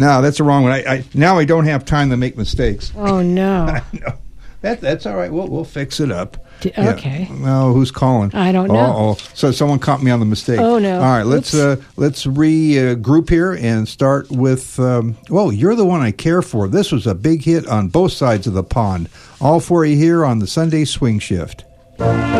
No, that's the wrong one. Now I don't have time to make mistakes. Oh, no. No. That's all right. We'll fix it up. Okay. Yeah. No, who's calling? I don't know. Oh, so someone caught me on the mistake. Oh, no. All right, let's regroup here and start with, You're the One I Care For. This was a big hit on both sides of the pond. All for you here on the Sunday Swing Shift.